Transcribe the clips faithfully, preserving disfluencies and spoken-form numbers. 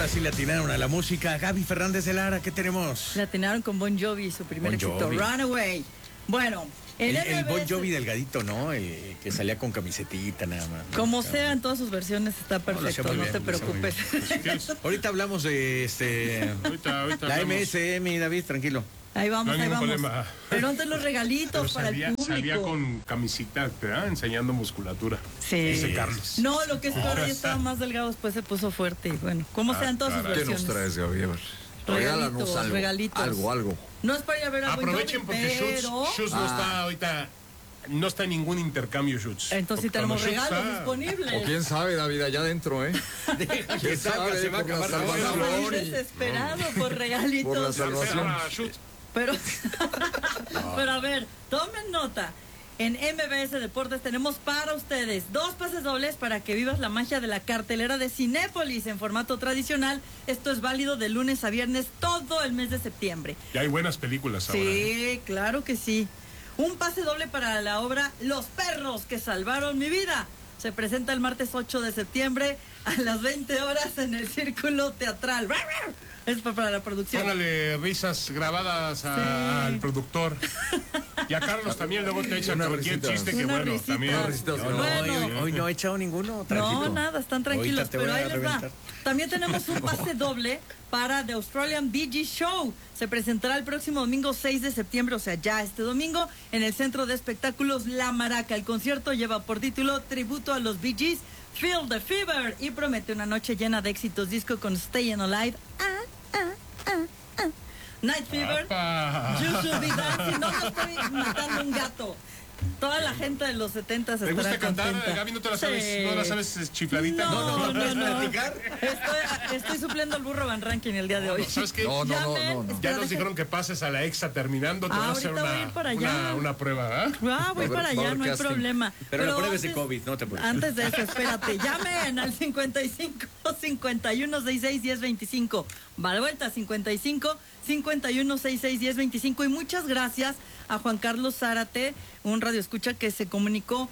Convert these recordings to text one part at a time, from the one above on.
ahora sí le atinaron a la música. Gaby Fernández de Lara, ¿qué tenemos? Le atinaron con Bon Jovi, su primer Bon éxito, Jovi. Runaway. Bueno, el, el, el Bon Jovi delgadito, ¿no? El que salía con camisetita nada más, ¿no? Como sea, en todas sus versiones está perfecto, no, no bien, te preocupes. Ahorita hablamos de este ahorita, ahorita la hablamos. M S M, David, tranquilo. Ahí vamos, No hay ahí ningún vamos. problema. Pero antes los regalitos Pero para salía, el público. salía con camisita, ¿verdad? Enseñando musculatura. Sí. Ese Carlos. No, lo que es que ahora ya estaba más delgado, después se puso fuerte. Y bueno, como Ah, sean todas sus caray. ¿Qué versiones. nos traes, Gaby? A ver. Regálanos Regalitos, algo. regalitos. Algo, algo. No es para ir a ver a Bon Aprovechen Jovi, porque pero... Schutz, Schutz no Ah. está ahorita, no está en ningún intercambio Schutz. Entonces sí Porque tenemos cuando Schutz regalos está- disponibles. O quién sabe, David, allá adentro, ¿eh? Deja que ¿Quién salga, sabe? se va a Por la acabar la salvación. hora. Estoy desesperado por regalitos. Por la Se salvación. espera a Schutz. Pero, pero a ver, tomen nota. En M B S Deportes tenemos para ustedes dos pases dobles para que vivas la magia de la cartelera de Cinépolis en formato tradicional. Esto es válido de lunes a viernes todo el mes de septiembre. Ya hay buenas películas ahora. ¿eh? Sí, claro que sí. Un pase doble para la obra Los perros que salvaron mi vida. Se presenta el martes ocho de septiembre a las veinte horas en el Círculo Teatral. Es para la producción. Póngale risas grabadas a- Sí. al productor. Y a Carlos también luego te echa Una cualquier risita. chiste que Una bueno, risita. también. Una risita. No, no, Bueno. hoy, hoy no he echado ninguno, tranquilo. No, nada, están tranquilos, Ahorita te voy pero a ahí les va. reventar. También tenemos un pase doble para The Australian Bee Gees Show. Se presentará el próximo domingo seis de septiembre, o sea, ya este domingo, en el Centro de Espectáculos La Maraca. El concierto lleva por título Tributo a los Bee Gees, Feel the Fever, y promete una noche llena de éxitos disco con Stayin' Alive, ah, ah, ah, ah. Night Fever, ¡Apa! You Should Be Dancing. No, no estoy matando un gato. Toda la gente de los setentas ¿Te estará gusta cantar, contenta. Gaby? ¿No te la sabes, Sí. no la sabes chifladita? No, no, no, no. platicar? Estoy, estoy supliendo al burro Van Ranking el día de hoy. ¿Sabes qué? No, no, no, Llamen, no, no. Ya espera, nos deja- dijeron que pases a la exa terminando, te Ah, van a hacer ahorita voy a una, ir para allá. una, una prueba, ¿ah? Ah, voy Va a haber- para va a allá, haber no hay casting. problema. Pero la prueba es de antes- COVID, no te preocupes. Antes de eso, espérate, llamen al cincuenta y cinco, cincuenta y uno, sesenta y seis, diez, veinticinco. Va de vuelta, cincuenta y cinco, cincuenta y uno, sesenta y seis, diez, veinticinco. Y muchas gracias a Juan Carlos Zárate, un radioescucha que se comunicó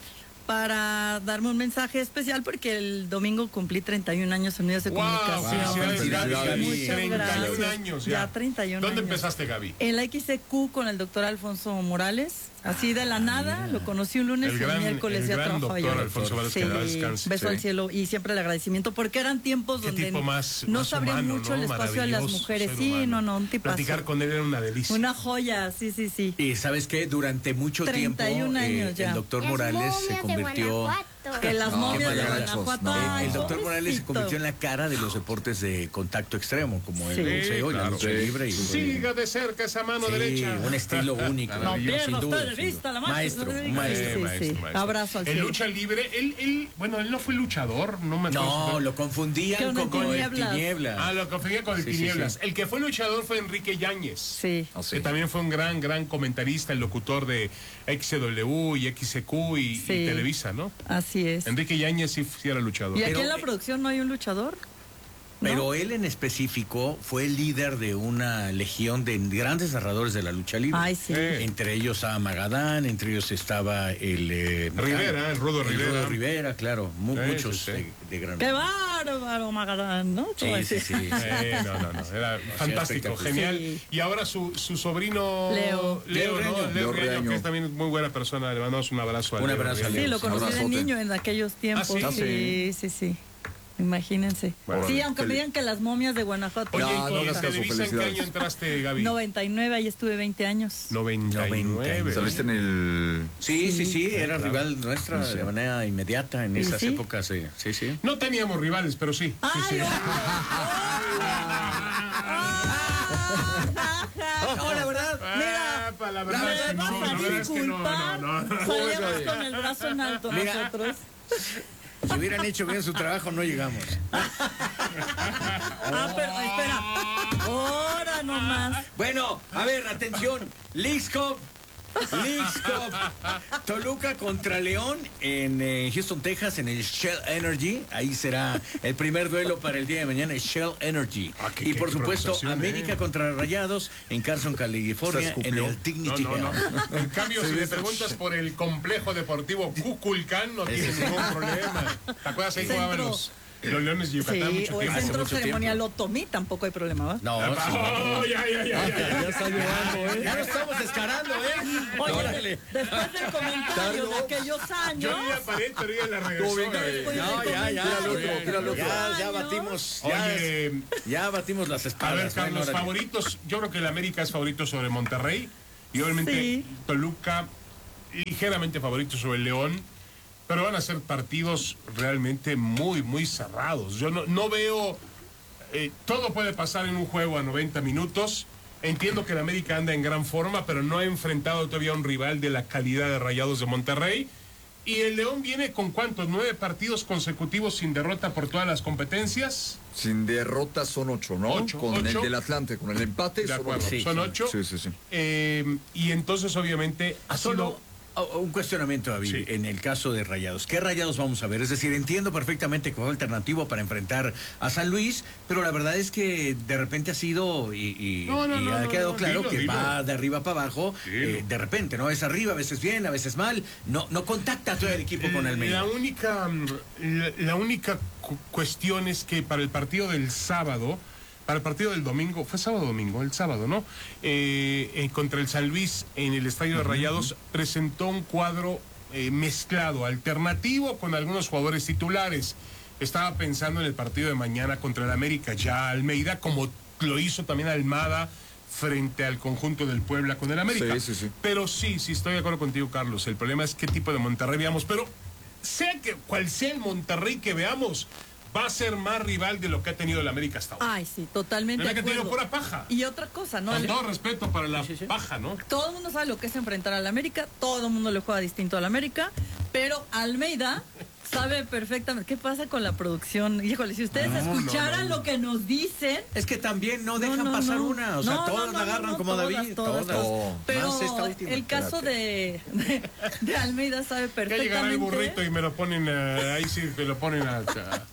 para darme un mensaje especial porque el domingo cumplí treinta y un años en medios de ¡Wow! comunicación. Felicidades, Gaby. Muchas treinta y un gracias. años ya. Ya treinta y un ¿Dónde años. empezaste, Gaby? En la X C Q con el doctor Alfonso Morales, así de la nada, lo conocí un lunes El y el gran, miércoles el ya gran trabajaba doctor yo. Alfonso Vázquez, Sí, que da descanse. beso al Sí. cielo y siempre el agradecimiento porque eran tiempos Qué donde tipo más, no más se abría humano, mucho ¿no? el espacio a las Maravilloso mujeres. ser Sí, humano. no, no, un tipazo. Platicar con él era una delicia. Una joya, sí, sí, sí. Y ¿sabes qué? Durante mucho treinta y un tiempo años eh, ya. el doctor Las Morales se momias de convirtió... Guanajuato. Que las No, momias qué de gachos, Guanajuato. no. Ay, El doctor Morales se pobrecito. convirtió en la cara de los deportes de contacto extremo, como el Sí. boxeo y la claro. lucha Sí. libre. Y, Siga de cerca esa mano Sí, derecha. un estilo único. No sin pierda duda, usted de sin vista duda. la Maestro, maestra. un maestro. Sí, sí, maestro, sí. maestro. Abrazo al En cielo. lucha libre, él, él, bueno, él no fue luchador, no me No, acuerdo. lo confundían Con el como el Tinieblas. Tinieblas. Ah, lo confundía con el Sí, sí, Tinieblas. sí. El que fue luchador fue Enrique Yáñez. Sí. Ah, sí. Que también fue un gran, gran comentarista, el locutor de X C W y X C Q y, Sí. y Televisa, ¿no? Así es. Enrique Yáñez sí, sí era luchador. ¿Y aquí Pero- en la producción no hay un luchador? ¿No? Pero él en específico fue el líder de una legión de grandes narradores de la lucha libre. Ay, sí. Eh. Entre ellos a Magadán, entre ellos estaba el... eh, Rivera, el Rudo Rivera. Rudo Rivera, claro. mu- Sí, muchos sí, sí. De, de gran... ¡Qué bárbaro, Magadán! ¿no? Todo Sí, sí, así. sí. Eh, no, no, no, era fantástico, espectacular. genial. Sí. Y ahora su, su sobrino Leo. Leo, Leo ¿no? Reaño. Leo Leo Reaño, Reaño. que es también muy buena persona. Le mandamos un abrazo a Un Leo abrazo a Reaño. Sí, Leo. lo conocí de abrazote. niño en aquellos tiempos. ¿Ah, sí? sí, sí, sí. Imagínense. Bueno, sí, aunque fel- me digan que las momias de Guanajuato. Oye, No, ¿y no con hagas caso, Televisa en qué felicidades. año entraste, Gaby? noventa y nueve, ahí estuve veinte años. noventa y nueve. Saliste en el... Sí, sí, sí, era claro. rival nuestra Sí, sí. de manera inmediata en ¿Y esas sí? épocas. Sí, sí, sí. No teníamos rivales, pero sí. sí, ¡Ay, sí. No, la verdad. Mira, Ah, pa, la me verdad es que vas no, a la verdad es que no, disculpar. no, no, no. Salíamos con el brazo en alto Mira. nosotros. Si hubieran hecho bien su trabajo, no llegamos. Ah, pero espera. Ahora nomás. Bueno, a ver, atención. Leagues Cup. Leagues Cup. Toluca contra León en eh, Houston, Texas, en el Shell Energy. Ahí será el primer duelo para el día de mañana, el Shell Energy. Ah, qué- y qué por supuesto, improvisación, América eh. contra Rayados en Carson, California, Se en escupió. el Dignity No, no, Hell. no. En cambio, Sí, si le eso- preguntas por el complejo deportivo Cuculcán, no tiene Ese sí. ningún problema. ¿Te acuerdas ahí Centro. jugaban los, los Leones de Yucatán Sí, mucho o el tiempo. centro mucho ceremonial Otomí, tampoco hay problema, ¿va? No, sí. Oh, ya, ya, ya, ya, ya. Ya está llevando, ¿eh? Ya nos estamos descarando, ¿eh? Oye, Órale. después del comentario de aquellos años. Yo ni aparé, pero ella la Tú, regresó. venga, eh. Después No, del ya, ya. comentario Tíralo otro, de tíralo aquellos otro. Ya, ya años. batimos. Ya, Oye, ya batimos las a ver, espaldas. Carlos, Bueno, órale. favoritos. Yo creo que el América es favorito sobre Monterrey. Y obviamente Sí. Toluca ligeramente favorito sobre el León. Pero van a ser partidos realmente muy, muy cerrados. Yo no, no veo... eh, todo puede pasar en un juego a noventa minutos. Entiendo que el América anda en gran forma, pero no ha enfrentado todavía a un rival de la calidad de Rayados de Monterrey. Y el León viene con ¿cuántos? ¿Nueve partidos consecutivos sin derrota por todas las competencias? Sin derrota son ocho, ¿no? Ocho, con ocho. el del Atlante, con el empate De son acuerdo, ocho. Sí, son sí. ocho. Sí, sí, sí. Eh, y entonces, obviamente, ha Solo sido... oh, un cuestionamiento, David, Sí. en el caso de Rayados. ¿Qué Rayados vamos a ver? Es decir, entiendo perfectamente que fue alternativo para enfrentar a San Luis, pero la verdad es que de repente ha sido y, y- No, no, y no, ha no, quedado no, claro dilo, que dilo. va de arriba para abajo, Dilo. eh, de repente, ¿no? Es arriba, a veces bien, a veces mal. No, no contacta todo el equipo con Almeida. La única, mm, la, la única cu- cuestión es que para el partido del sábado, para el partido del domingo, fue sábado o domingo, el sábado, ¿no? Eh, eh, contra el San Luis en el Estadio de Rayados, presentó un cuadro eh, mezclado, alternativo, con algunos jugadores titulares. Estaba pensando en el partido de mañana contra el América, ya Almeida, como lo hizo también Almada frente al conjunto del Puebla con el América. Sí, sí, sí. Pero sí, sí estoy de acuerdo contigo, Carlos. El problema es qué tipo de Monterrey veamos. Pero sea que cual sea el Monterrey que veamos, va a ser más rival de lo que ha tenido el América hasta ahora. Ay, sí, totalmente. El de América ha tenido acuerdo. pura paja. Y otra cosa, ¿no? Con Ale? todo respeto para la Sí, sí, sí. paja, ¿no? Todo el mundo sabe lo que es enfrentar al América, todo el mundo le juega distinto al América, pero Almeida sabe perfectamente. ¿Qué pasa con la producción? Híjole, si ustedes No, escucharan no, no. lo que nos dicen. Es que también no dejan No, no, pasar no. una, o sea, No, todos no, la no, agarran no, como todas, David, todas, todas. todas. Pero Más esta última. el caso de, de, de Almeida sabe Que llegará el perfectamente. burrito y me lo ponen, eh, ahí sí, me lo ponen a, a,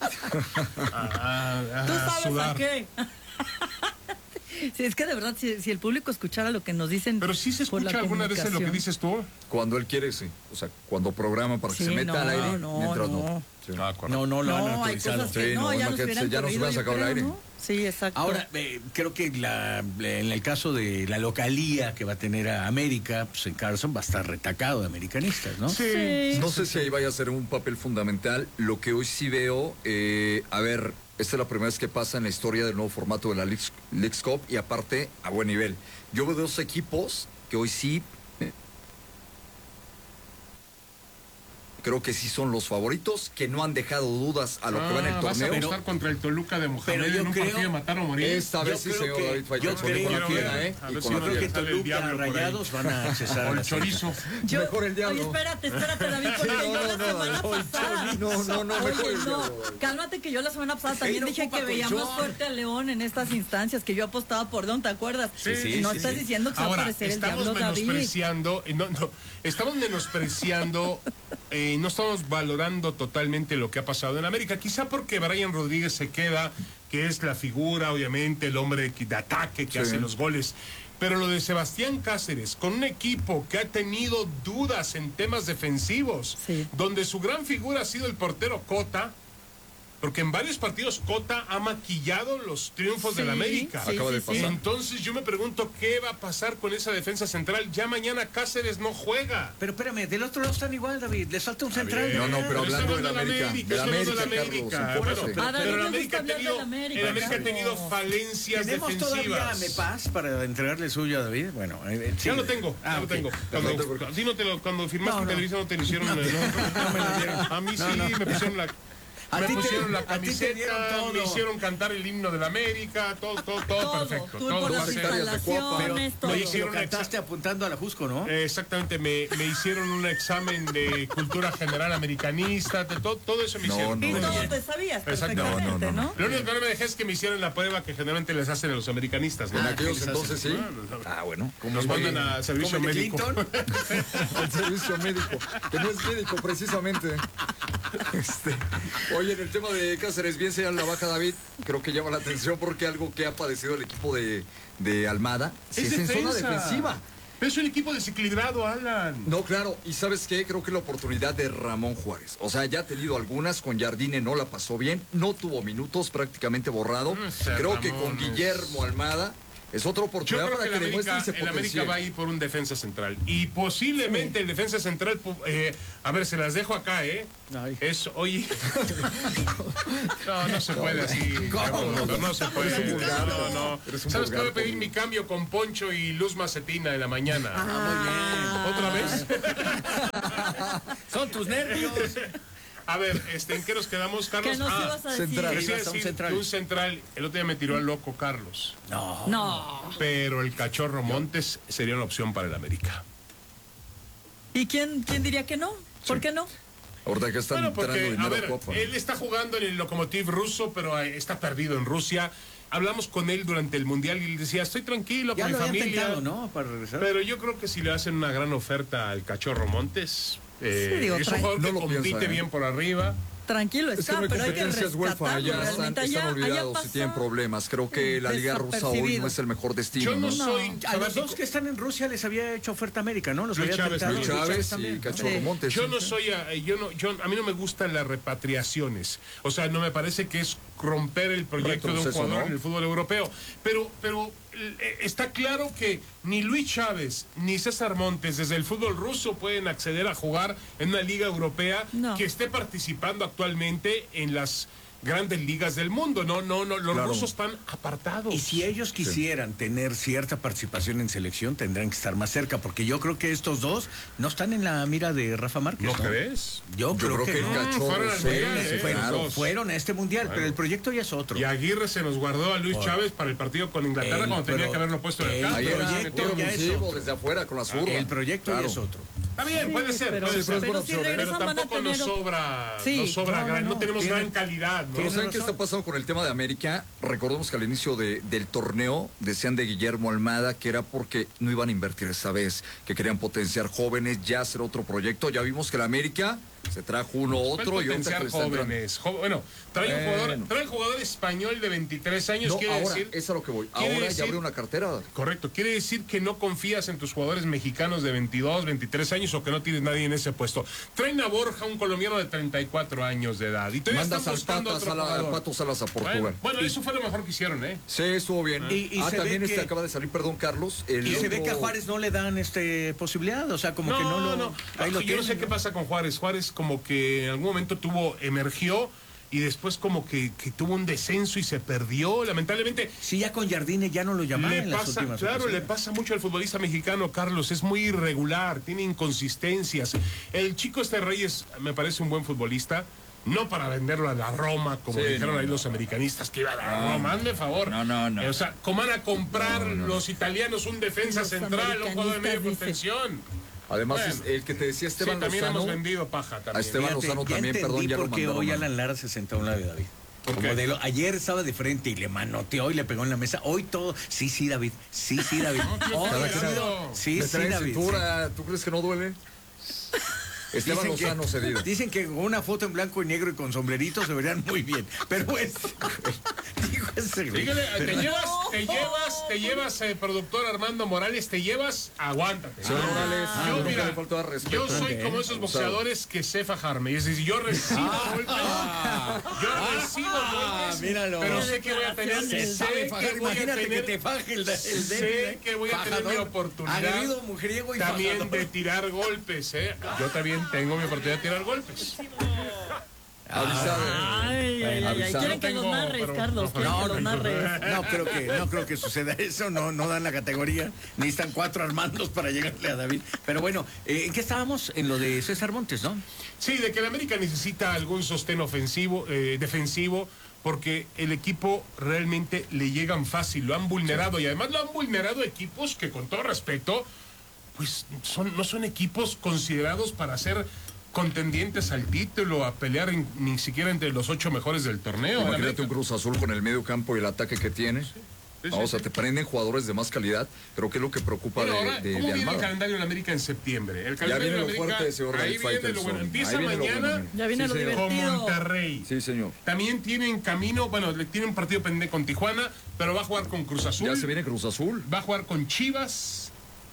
a- a- ¿Tú a sabes sudar. a qué? Sí, es que de verdad, si, si el público escuchara lo que nos dicen. Pero sí se por la escucha alguna vez lo que comunicación. dices tú. Cuando él quiere, sí. O sea, cuando programa para que Sí, se meta no, al aire, no, mientras no. no. Sí. No, no lo han No, hay autorizado. cosas que Sí, no, no, ya nos imagínate, hubieran ya nos corrido, hubieran yo sacado al creo, aire. ¿no? Sí, exacto. Ahora, eh, creo que la, en el caso de la localía que va a tener a América, pues en Carson va a estar retacado de americanistas, ¿no? Sí. No sé si ahí vaya a ser un papel fundamental. Lo que hoy sí veo, eh, a ver, esta es la primera vez que pasa en la historia del nuevo formato de la Leagues Leagues Cup y aparte a buen nivel. Yo veo dos equipos que hoy sí eh, creo que sí son los favoritos, que no han dejado dudas a lo que va en el Ah, vas a torneo. apostar contra el Toluca de Mohamed pero yo en un creo- partido de matar o morir. Esta vez Yo sí, creo señor que- David yo Faitelson, creo y con la que- fiera, ¿eh? a Y ver con si Yo la no creo le que fiera. sale el Toluca, diablo por ahí. Rayados van a cesar. O el la serie. chorizo. Yo- Mejor el diablo. Oye, espérate, espérate, David, porque No, yo no, la no, semana no, pasada. no, no, no, Oye, mejor el no. diablo. Cálmate que yo la semana pasada también no dije ocupa que veíamos colchón. fuerte al León en estas instancias, que yo apostaba por León, ¿te acuerdas? Sí, sí, no sí, estás sí. diciendo que se va a Ahora, aparecer el estamos diablo, David. menospreciando, eh, no, no, estamos menospreciando, eh, no estamos valorando totalmente lo que ha pasado en América. Quizá porque Brian Rodríguez se queda, que es la figura, obviamente, el hombre que- de ataque que Sí. hace los goles. Pero lo de Sebastián Cáceres, con un equipo que ha tenido dudas en temas defensivos, Sí. donde su gran figura ha sido el portero Cota, porque en varios partidos Cota ha maquillado los triunfos Sí, del América. sí, Acaba sí, de sí. pasar. Entonces yo me pregunto qué va a pasar con esa defensa central. Ya mañana Cáceres no juega. Pero espérame, del otro lado están igual, David. Les falta un central. bien. No, no, pero Pero hablando estoy de la hablando de la América. De la América, América, estoy hablando de la Carlos. América. enfócase. Bueno, A David pero le el América ha gusta hablar tenido, de la América, el América ha tenido Carlos. falencias ¿Tenemos todavía defensivas. Me Paz para entregarle suyo a David? Bueno, eh, eh, sí. Ya lo tengo, Ah, ya lo ok. tengo. Cuando, a ti no te lo- cuando firmaste No, en no. Televisa no te lo hicieron. No, no, me lo dieron. A mí sí, me pusieron la. A Me ti te- pusieron la a ti te dieron camiseta, todo. me hicieron cantar el himno de la América, todo, todo, todo, Todo, perfecto. tour todo por las perfecto. secretarias de Cuapa. instalaciones, todo. me Oye, si lo hicieron una cantaste apuntando a la Jusco, ¿no? Eh, Exactamente, me, me hicieron un examen de cultura general americanista, de todo, todo eso me No, hicieron. no, Y no. todo te sabías Exacto. perfectamente, No, no, no, ¿no? Lo único que no me dejé es que me hicieron la prueba que generalmente les hacen a los americanistas, ¿no? En Ah, aquellos ¿qué les entonces sí. hacen? Ah, bueno. Nos mandan a servicio ¿Como el de médico. Clinton? El servicio médico, que no es médico precisamente. Este, oye, en el tema de Cáceres, bien sea la baja David, creo que llama la atención porque algo que ha padecido el equipo de, de Almada Es si es en zona defensa. defensiva. Pero es un equipo desequilibrado, Alan. No, claro, y ¿sabes qué? Creo que la oportunidad de Ramón Juárez. O sea, ya ha tenido algunas, con Jardine no la pasó bien, no tuvo minutos, prácticamente borrado. No sé, Creo Ramón que con es- Guillermo Almada es otra Yo oportunidad creo para que que, el demuestre América, ese el América potencial. va a ir por un defensa central. Y posiblemente el defensa central, pu- eh, a ver, se las dejo acá, ¿eh? Ay. Es, oye. No, no se puede así. No, no se puede. Eres un vulgar, No, no. eres un ¿Sabes qué? Voy a vulgar, pedir Pablo. mi cambio con Poncho y Luz Macetina en la mañana. Ah, ¿Otra vez? muy bien. Son tus nervios. A ver, este, ¿en qué nos quedamos, Carlos? ¿Qué nos Ah, ibas a decir? central. decía Ibas a un decir central. que un central. El otro día me tiró al loco Carlos. No. No. Pero el Cachorro Montes sería una opción para el América. ¿Y quién, quién diría que no? ¿Por qué no? Ahorita que están Bueno, entrando porque, a dinero ver, a Copa. él está jugando en el Lokomotiv ruso, pero eh, está perdido en Rusia. Hablamos con él durante el Mundial y él decía, estoy tranquilo Ya con lo mi habían familia. tentado, ¿no? Para regresar. Pero yo creo que si le hacen una gran oferta al Cachorro Montes, eh, Sí, digo, es un trae- jugador que No lo compite piensa, ¿eh? bien por arriba. Tranquilo Es que está, no hay pero hay que competencias huérfanas, rescatarlo. ya están, Realmente están allá- allá olvidados pasa y tienen problemas. Creo que la Liga Rusa hoy desapercibido. no es el mejor destino. Yo no, ¿no? soy A los fanático- dos que están en Rusia les había hecho oferta América, ¿no? Los Luis había Chávez tentado. también. Luis Chávez también, y ¿no? Cachorro Sí. Montes. Yo sí, no sí. soy, a- yo no, yo, a mí no me gustan las repatriaciones. O sea, no me parece que es romper el proyecto de un Retroceso, jugador ¿no? en el fútbol europeo. Pero, pero eh, está claro que ni Luis Chávez ni César Montes desde el fútbol ruso pueden acceder a jugar en una liga europea No. que esté participando actualmente en las grandes ligas del mundo. No, no, no, los Claro. rusos están apartados. Y si ellos quisieran tener cierta participación en selección, tendrán que estar más cerca, porque yo creo que estos dos no están en la mira de Rafa Márquez. ¿No ¿no? crees? Yo, Yo creo, creo que, que no. el Cachorro fueron al sí, Mundial, sí, eh, fueron, claro. fueron a este mundial, pero el proyecto ya es otro. Y Aguirre se nos guardó a Luis Por- Chávez para el partido con Inglaterra El cuando tenía pro- que haberlo puesto en el el campo. Ahí pero era se proyecto metió. ya es ofensivo otro. desde afuera con la zurda. El proyecto Claro. ya es otro. Está bien, puede ser, pero- puede ser. pero buena si opción, ¿eh? Pero regresan van a tampoco nos tener... sobra, Sí. nos sobra No, gran, no, no tenemos tiene- gran calidad, ¿no? Pero ¿saben razón. qué está pasando con el tema de América? Recordemos que al inicio de- del torneo decían de Guillermo Almada que era porque no iban a invertir esta vez, que querían potenciar jóvenes, ya hacer otro proyecto. Ya vimos que la América se trajo uno ¿Cuál otro y ahorita que potenciar le están entrando- jóvenes. Jo- bueno, trae un Bueno. jugador, trae un jugador español de veintitrés años, No, quiere ahora, decir... es a lo que voy. quiere Ahora decir- ya abrió una cartera. Correcto, quiere decir que no confías en tus jugadores mexicanos de veintidós, veintitrés años o que no tienes nadie en ese puesto. Traen a Borja, un colombiano de treinta y cuatro años de edad. Y todavía Mandas están al buscando Pato, otro Sala- al jugador. Pato Salas a Portugal. Bueno, bueno, eso fue lo mejor que hicieron, ¿eh? Sí, estuvo bien. Y- y ah, se también ve este que- acaba de salir, perdón, Carlos. El Y se ve otro- que a Juárez no le dan este posibilidad, o sea, como que no lo... no. ahí lo Yo no sé tienen, qué pasa con Juárez. Juárez como que en algún momento tuvo, emergió y después como que, que tuvo un descenso y se perdió. Lamentablemente Sí, ya con Jardine ya no lo llamaban le en las pasa, últimas claro, le ocasiones. pasa mucho al futbolista mexicano, Carlos. Es muy irregular, tiene inconsistencias. El chico este Reyes me parece un buen futbolista. No para venderlo a la Roma, como Sí, dijeron no, ahí no. los americanistas que iba a la Roma. Hazme favor. No, no, no. Eh, O sea, ¿cómo van a comprar los italianos un defensa Los central, un jugador de media americanistas, contención? Además, Bueno. es el que te decía Sí, Esteban también Lozano. hemos vendido paja también. A Esteban Fíjate, Lozano ya también, entendí perdón, ya lo por qué mandaron hoy a- Alan Lara se sentó a un lado de David. ¿Por Como qué? de lo- ayer estaba de frente y le manoteó y le pegó en la mesa. Hoy todo, sí, sí, David, sí, sí, David. tío, Hoy cada ha quien- sido- sí, Le sí, trae David. cintura, ¿tú crees que no duele? Esteban Dicen que- Lozano cedido. Dicen que con una foto en blanco y negro y con sombrerito se verían muy bien. Pero es. Dijo ese güey. Dígale, te Pero- llevas, te llevas, te llevas, eh, productor Armando Morales, te llevas, aguántate. Señor Morales, yo, nunca mira, le faltó a respeto. yo soy ¿eh? como esos boxeadores que sé fajarme. Es decir, yo recibo golpes, yo recibo Ah, golpes, míralo. pero sé que voy a tener, Se sé sabe que fajar. voy a Imagínate que tener, te faje el, el sé débil, que voy a tener mi fajador, oportunidad aguerrido, mujeriego y también fajador. de tirar golpes, ¿eh? Yo también tengo mi oportunidad de tirar golpes. Avisado. Ay, ay, ay, ay. avisado. Quieren que los Tengo, narres, pero- Carlos. Quieren No, que no, los no, narres. no creo que no creo que suceda eso, no no dan la categoría, necesitan cuatro Armandos para llegarle a David. Pero bueno, eh, ¿en qué estábamos? En lo de César Montes, ¿no? Sí, de que el América necesita algún sostén ofensivo, eh, defensivo, porque el equipo realmente le llegan fácil, lo han vulnerado y además lo han vulnerado equipos que con todo respeto, pues son, no son equipos considerados para ser contendientes al título, a pelear en- ni siquiera entre los ocho mejores del torneo. El Imagínate América- un Cruz Azul con el medio campo y el ataque que tiene. sí, No, o sea, sí. te prenden jugadores de más calidad. Creo que es lo que preocupa Pero de, ahora, de, ¿cómo de viene el Almada. calendario de la América en septiembre? El Ya calendario viene de lo la América, fuerte, señor ahí David viene lo Faitelson. bueno. Empieza Ahí viene lo mañana bueno. Ya viene Sí, lo señor. con divertido. Monterrey. Sí, señor. También tiene en camino, bueno, le tiene un partido pendiente con Tijuana, pero va a jugar con Cruz Azul. Ya se viene Cruz Azul. Va a jugar con Chivas.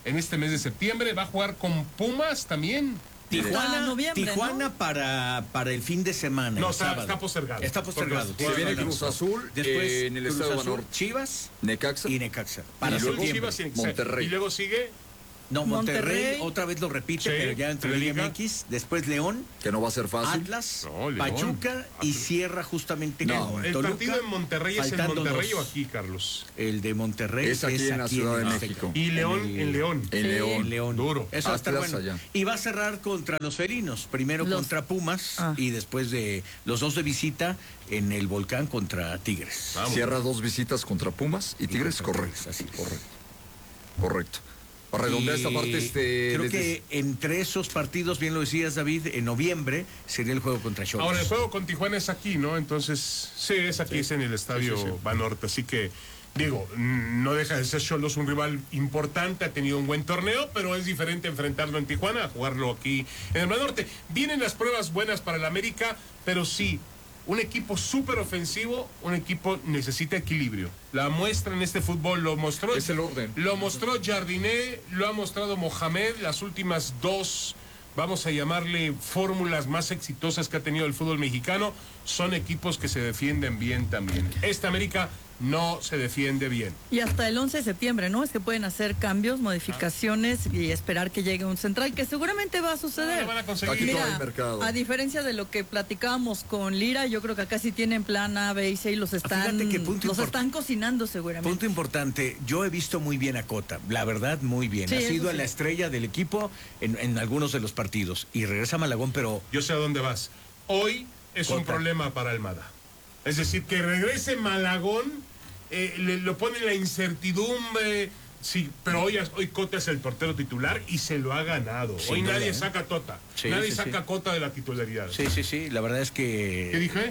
en este mes de septiembre. Va a jugar con Pumas también. Tijuana, Ah, noviembre, Tijuana ¿no? para, para el fin de semana. No, el está, sábado. está postergado. Está postergado. Porque Se viene Bueno, Cruz Azul Después eh, en el Cruz estado de Azul, Banorte. Chivas Necaxa. y Necaxa. Para Y Azul, luego septiembre. Chivas y Necaxa. Monterrey. Y luego sigue No, Monterrey, Monterrey. otra vez lo repite, Sí, pero ya entre la Liga Liga. M X. Después León, Que no va a ser fácil. Atlas, No, León. Pachuca y Atlas. cierra justamente No, con el Toluca. partido en Monterrey. ¿Es en faltando Monterrey dos. o aquí, Carlos? El de Monterrey Es aquí en la Ciudad de el México. Y León el- en León. En Sí. León. En León. Duro. Eso va a estar Atlas bueno. allá. Y va a cerrar contra los felinos. Primero Los- contra Pumas Ah. y después de los dos de visita en el Volcán contra Tigres. Vamos. Cierra dos visitas contra Pumas y Tigres, contra correcto. Tigres, así es. Correcto. Correcto. Para redondear esta Y parte, este. creo desde- que entre esos partidos, bien lo decías, David, en noviembre sería el juego contra Cholos. Ahora, el juego con Tijuana es aquí, ¿no? Entonces, sí, es aquí, es en el estadio Sí, sí, sí. Banorte. Así que, digo, mm, no deja de ser Xolos un rival importante, ha tenido un buen torneo, pero es diferente enfrentarlo en Tijuana a jugarlo aquí en el Banorte. Vienen las pruebas buenas para el América, pero sí, un equipo súper ofensivo, un equipo necesita equilibrio. La muestra en este fútbol lo mostró. Es el orden. Lo mostró Jardiné, lo ha mostrado Mohamed, las últimas dos, vamos a llamarle fórmulas más exitosas que ha tenido el fútbol mexicano, son equipos que se defienden bien también. Esta América no se defiende bien. Y hasta el once de septiembre, ¿no? Es que pueden hacer cambios, modificaciones y esperar que llegue un central, que seguramente va a suceder. No lo van a conseguir. Aquí Mira, todo hay mercado. a diferencia de lo que platicábamos con Lira, yo creo que acá sí tienen plan A, B y C y los están, Fíjate que punto los import- están cocinando seguramente. Punto importante, yo he visto muy bien a Cota, la verdad muy bien. Sí, ha eso sido sí. la estrella del equipo en, en algunos de los partidos. Y regresa a Malagón, pero Yo sé a dónde vas. Hoy es un Cota. problema para Almada. Es decir, que regrese Malagón, eh, le, lo pone en la incertidumbre. Sí, pero hoy, hoy Cota es el portero titular y se lo ha ganado. Sin hoy duda, nadie ¿eh? saca Tota. Sí, nadie sí, saca sí. Cota de la titularidad. sí, sí, sí, la verdad es ¿Qué que dije?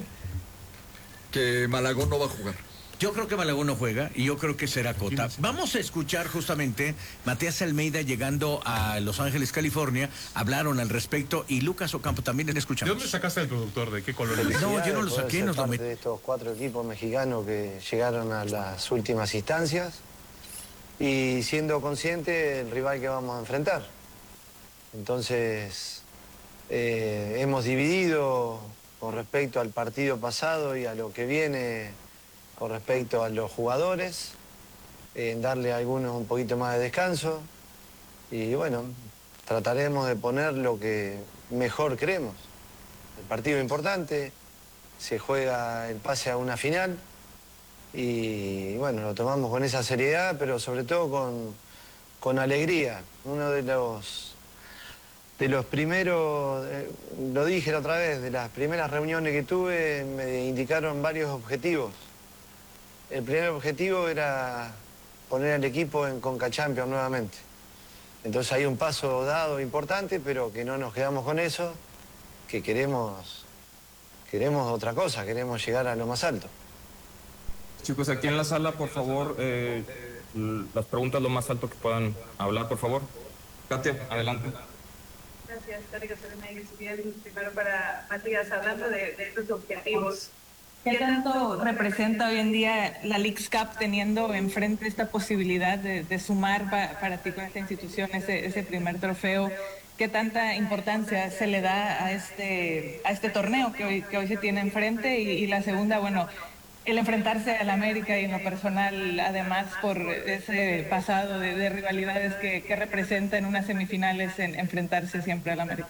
Que Malagón no va a jugar. yo creo que Malagón no juega y yo creo que será Cota. ¿Quién es? Vamos a escuchar justamente Matías Almeida llegando a Los Ángeles, California. Hablaron al respecto y Lucas Ocampo también le ¿De escuchamos. dónde sacaste al productor? ¿De qué color es? No, yo no lo Poder saqué, ser nos lo parte met- de estos cuatro equipos mexicanos que llegaron a las últimas instancias y siendo consciente del rival que vamos a enfrentar. Entonces, eh, hemos dividido con respecto al partido pasado y a lo que viene con respecto a los jugadores, en darle a algunos un poquito más de descanso y bueno, trataremos de poner lo que mejor creemos. El partido es importante, se juega el pase a una final y bueno, lo tomamos con esa seriedad, pero sobre todo con, con alegría. Uno de los, de los primeros, eh, lo dije la otra vez, de las primeras reuniones que tuve me indicaron varios objetivos. El primer objetivo era poner al equipo en Conca Champions nuevamente. Entonces hay un paso dado importante, pero que no nos quedamos con eso, que queremos, queremos otra cosa, queremos llegar a lo más alto. Chicos, aquí en la sala, por favor, eh, l- las preguntas lo más alto que puedan hablar, por favor. Katia, adelante. Gracias, Tariq Bien, primero para Matías, hablando de, de estos objetivos. ¿Qué tanto representa hoy en día la Leagues Cup teniendo enfrente esta posibilidad de, de sumar pa- para ti con esta institución ese, ese primer trofeo? ¿Qué tanta importancia se le da a este, a este torneo que hoy, que hoy se tiene enfrente? Y, y la segunda, bueno, el enfrentarse al América y en lo personal, además, por ese pasado de, de rivalidades que, que representa en unas semifinales en enfrentarse siempre al América.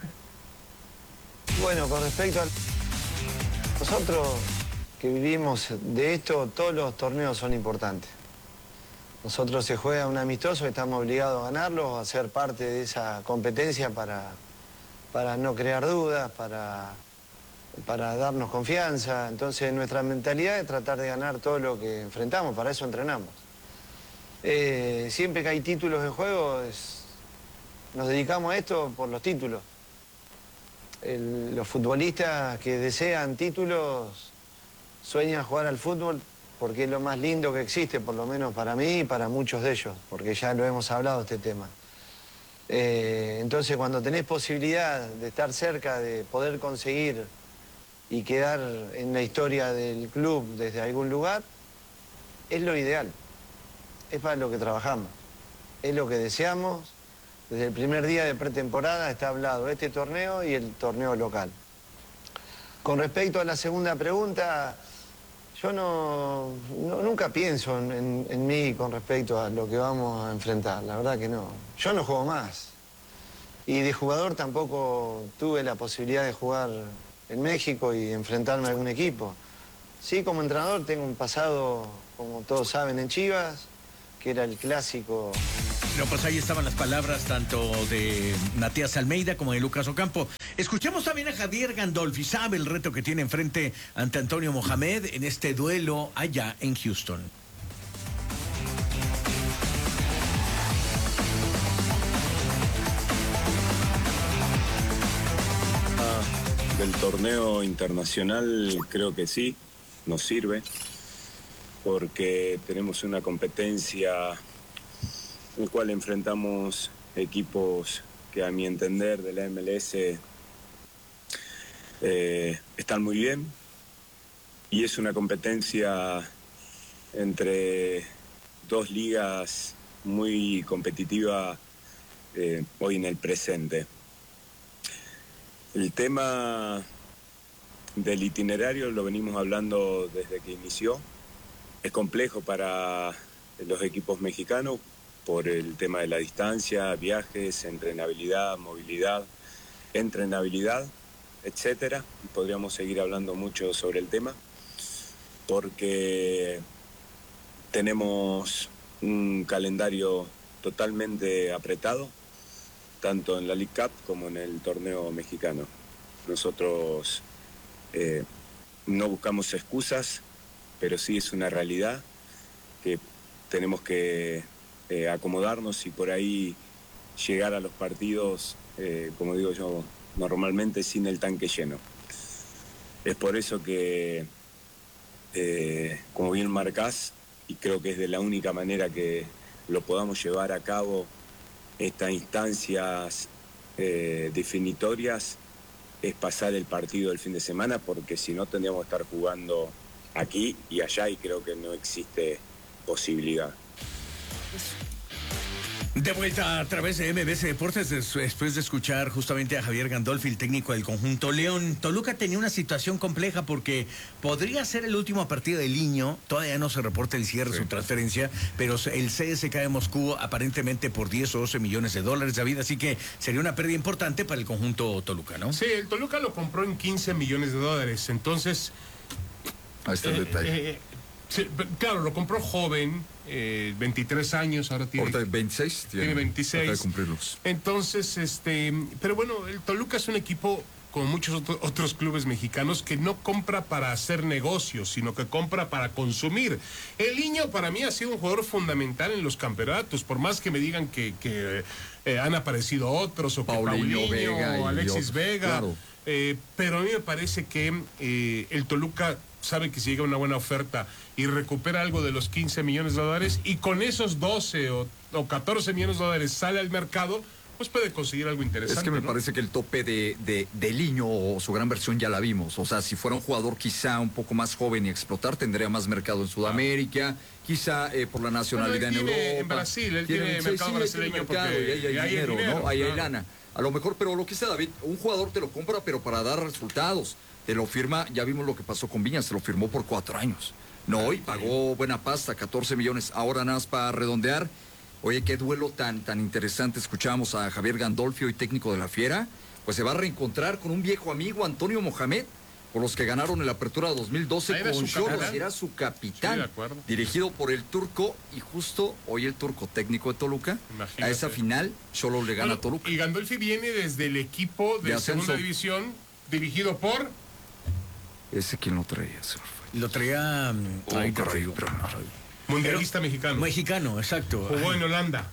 Bueno, con respecto a nosotros que vivimos de esto, todos los torneos son importantes. Nosotros se juega un amistoso, estamos obligados a ganarlo, a ser parte de esa competencia para, para no crear dudas, para, para darnos confianza. Entonces nuestra mentalidad es tratar de ganar todo lo que enfrentamos, para eso entrenamos. Eh, siempre que hay títulos en juego, es- nos dedicamos a esto por los títulos. El- los futbolistas que desean títulos sueñan jugar al fútbol porque es lo más lindo que existe, por lo menos para mí y para muchos de ellos, porque ya lo hemos hablado este tema. Eh, entonces, cuando tenés posibilidad de estar cerca, de poder conseguir y quedar en la historia del club desde algún lugar, es lo ideal. Es para lo que trabajamos, es lo que deseamos Desde el primer día de pretemporada está hablado este torneo y el torneo local. Con respecto a la segunda pregunta, yo no, no nunca pienso en, en, en mí con respecto a lo que vamos a enfrentar, la verdad que no. Yo no juego más. Y de jugador tampoco tuve la posibilidad de jugar en México y enfrentarme a algún equipo. Sí, como entrenador tengo un pasado, como todos saben, en Chivas, que era el clásico. No, pues ahí estaban las palabras tanto de Matías Almeida como de Lucas Ocampo. Escuchemos también a Javier Gandolfi. Sabe el reto que tiene enfrente ante Antonio Mohamed en este duelo allá en Houston. Ah, del torneo internacional creo que sí, nos sirve, porque tenemos una competencia en la cual enfrentamos equipos que a mi entender de la M L S eh, están muy bien, y es una competencia entre dos ligas muy competitiva eh, hoy en el presente. El tema del itinerario lo venimos hablando desde que inició. Es complejo para los equipos mexicanos por el tema de la distancia, viajes, entrenabilidad, movilidad, entrenabilidad, etcétera. Podríamos seguir hablando mucho sobre el tema porque tenemos un calendario totalmente apretado, tanto en la League Cup como en el torneo mexicano. Nosotros eh, no buscamos excusas, pero sí es una realidad que tenemos que eh, acomodarnos y por ahí llegar a los partidos, eh, como digo yo, normalmente sin el tanque lleno. Es por eso que, eh, como bien marcás, y creo que es de la única manera que lo podamos llevar a cabo, estas instancias eh, definitorias, es pasar el partido del fin de semana, porque si no tendríamos que estar jugando aquí y allá, y creo que no existe posibilidad. De vuelta a través de M B C Deportes, después de escuchar justamente a Javier Gandolfi, el técnico del conjunto León. Toluca tenía una situación compleja porque podría ser el último partido de Liño, todavía no se reporta el cierre de sí. su transferencia, pero el C S K A de Moscú aparentemente por diez o doce millones de dólares, David, así que sería una pérdida importante para el conjunto Toluca, ¿no? Sí, el Toluca lo compró en quince millones de dólares, entonces... Ahí está el eh, detalle. Eh, sí, claro, lo compró joven, eh, veintitrés años, ahora tiene... Ahorita veintiséis. Tiene, tiene veintiséis. De cumplirlos. Entonces, este... Pero bueno, el Toluca es un equipo, como muchos otro, otros clubes mexicanos, que no compra para hacer negocios, sino que compra para consumir. El Niño para mí ha sido un jugador fundamental en los campeonatos, por más que me digan que, que eh, han aparecido otros, o que Paulinho, Paulinho Vega o Alexis Vega. Claro. Eh, pero a mí me parece que eh, el Toluca sabe que si llega una buena oferta y recupera algo de los quince millones de dólares, y con esos doce o, o catorce millones de dólares sale al mercado, pues puede conseguir algo interesante. Es que me ¿no? parece que el tope de, de, de Liño o su gran versión ya la vimos. O sea, si fuera un jugador quizá un poco más joven y explotar, tendría más mercado en Sudamérica, ah. quizá eh, por la nacionalidad bueno, en Europa. En Brasil, él tiene, tiene mercado sí, brasileño tiene mercado, porque y ahí hay, y hay dinero, dinero, ¿no? Ahí claro. hay lana. A lo mejor, pero lo que sea, David, un jugador te lo compra, pero para dar resultados. Te lo firma, ya vimos lo que pasó con Viñas, se lo firmó por cuatro años. No, y pagó buena pasta, catorce millones. Ahora nada más para redondear. Oye, qué duelo tan, tan interesante. Escuchábamos a Javier Gandolfi, hoy técnico de la Fiera. Pues se va a reencontrar con un viejo amigo, Antonio Mohamed, con los que ganaron en la Apertura dos mil doce con Xolos. Era su capitán, sí, de acuerdo. Dirigido por el Turco, y justo hoy el Turco, técnico de Toluca. Imagínate. A esa final, Xolos le gana bueno, a Toluca. Y Gandolfi viene desde el equipo de, de segunda división, dirigido por... ¿Ese quién lo traía, señor? Lo traía... Oh, ahí caray, pero no. Mundialista pero, mexicano. Mexicano, exacto. Jugó en Holanda.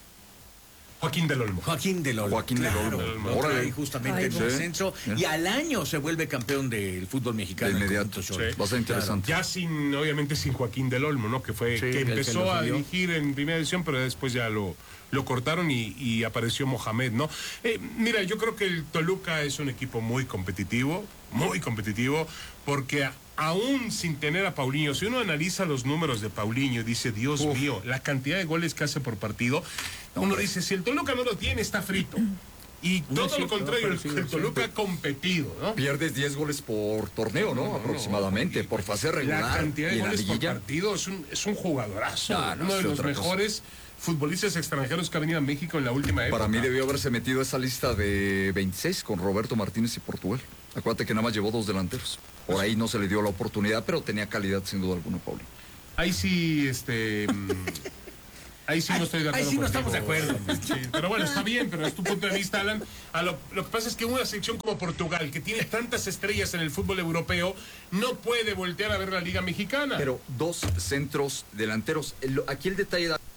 Joaquín del Olmo. Joaquín del Olmo. Joaquín claro, del Olmo. Ahora ahí justamente Ay, en el ascenso. ¿Sí? Y al año se vuelve campeón del fútbol mexicano. De inmediato. Sí. Va a ser interesante. Claro. Ya sin, obviamente sin Joaquín del Olmo, ¿no? Que fue, sí, que empezó que a dirigir en primera división, pero después ya lo, lo cortaron y, y apareció Mohamed, ¿no? Eh, mira, yo creo que el Toluca es un equipo muy competitivo, muy competitivo, porque aún sin tener a Paulinho, si uno analiza los números de Paulinho, dice, Dios Uf. mío, la cantidad de goles que hace por partido, no, uno hombre. dice, si el Toluca no lo tiene, está frito. Y todo no, sí, lo contrario, no, el, el Toluca ha competido, ¿no? Pierdes diez goles por torneo, ¿no? no aproximadamente, no, por fase regular. La cantidad de goles por partido es un, es un jugadorazo, no, no, uno de los mejores cosa. futbolistas extranjeros que ha venido a México en la última época. Para mí debió haberse metido a esa lista de veintiséis con Roberto Martínez y Portugal. Acuérdate que nada más llevó dos delanteros. Por ahí no se le dio la oportunidad, pero tenía calidad sin duda alguna, Pauli. Ahí sí, este... Ahí sí no estoy de acuerdo. Ahí sí no estamos de acuerdo. Sí, pero bueno, está bien, pero es tu punto de vista, Alan. A lo, lo que pasa es que una selección como Portugal, que tiene tantas estrellas en el fútbol europeo, no puede voltear a ver la Liga Mexicana. Pero dos centros delanteros. El, aquí el detalle... Da...